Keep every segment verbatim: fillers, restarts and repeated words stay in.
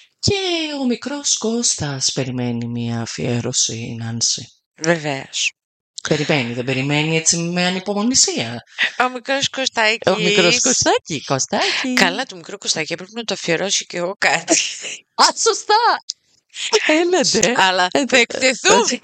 Και ο μικρός Κώστας περιμένει μια αφιέρωση, Νάνση. Βεβαίως. Περιμένει, δεν περιμένει έτσι με ανυπομονησία. Ο μικρός Κωστάκης. Ο μικρός Κωστάκη, Κωστάκη. Καλά, το μικρό Κωστάκη πρέπει να το αφιερώσει και εγώ κάτι. Α, σωστά. Έλατε. Αλλά θα εκτεθούν.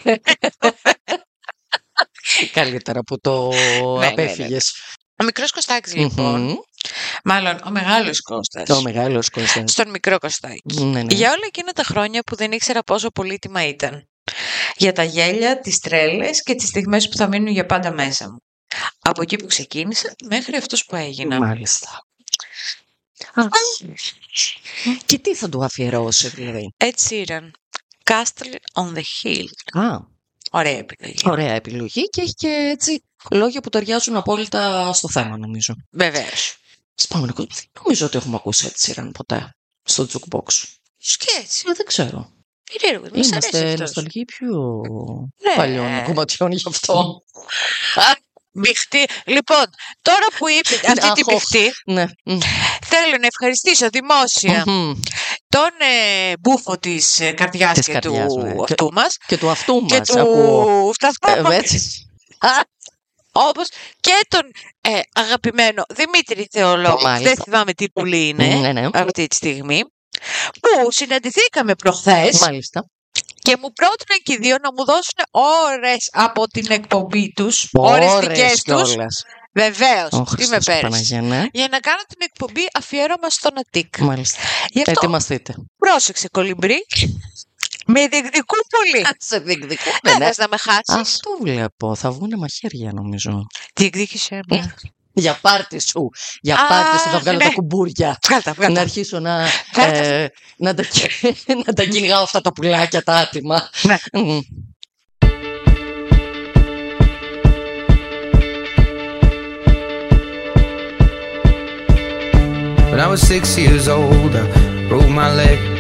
Καλύτερα που το ναι, απέφυγες. Ναι, ναι. Ο μικρός Κωστάκης λοιπόν, mm-hmm. μάλλον ο μεγάλος Κώστας. Ο μεγάλος Κώστας. Στον μικρό Κωστάκη. Ναι, ναι. Για όλα εκείνα τα χρόνια που δεν ήξερα πόσο πολύτιμα ήταν. Για τα γέλια, τις τρέλες και τις στιγμές που θα μείνουν για πάντα μέσα μου. Από εκεί που ξεκίνησα μέχρι αυτός που έγινα. Μάλιστα. Α. Και τι θα του αφιερώσει δηλαδή? Ed Sheeran, Castle on the Hill. Α. Ωραία επιλογή. Ωραία επιλογή και έχει και έτσι λόγια που ταιριάζουν απόλυτα στο θέμα, νομίζω. Βεβαίως. Σπάμε, δεν νομίζω ότι έχουμε ακούσει Ed Sheeran ποτέ στο jukebox. Σκέτσι. Δεν ξέρω. Περίεργο, είμαστε νοσταλγοί πιο ναι. παλιών κομματιών γι' αυτό. Μπιχτή. Λοιπόν, τώρα που είπε αυτή την μπιχτή, ναι. θέλω να ευχαριστήσω δημόσια mm-hmm. τον ε, μπούφο της ε, καρδιάς της και καρδιάς, του ναι. αυτού μας. Και του αυτού μας, και του σταθμού ε, όπως και τον ε, αγαπημένο Δημήτρη Θεολόγο, δεν θυμάμαι τι πουλή είναι ναι, ναι. αυτή τη στιγμή, που συναντηθήκαμε προχθές. Μάλιστα. Και μου πρότειναν και οι δύο να μου δώσουν ώρες από την εκπομπή τους, ώρες, ώρες δικές τους. Βεβαίως, oh, τι με πέρασε. Ναι. Για να κάνω την εκπομπή αφιέρωμα στον Αττικ. Μάλιστα. Αυτό, ετοιμαστείτε. Πρόσεξε, κολυμπρί. Με διεκδικούν πολύ. Σε διεκδικούν. Δεν θες να με χάσεις. Αυτό βλέπω. Θα βγούνε μαχαίρια νομίζω. Διεκδίκησε με. Για πάρτι σου. Για πάρτι σου θα βγάλω ναι. τα κουμπούρια. Βγάλτα, βγάλτα. Να αρχίσω να, ε, να, τα, να τα κυνηγάω αυτά τα πουλάκια, τα άτιμα. Ναι. Mm. When I was six years old, I broke my leg.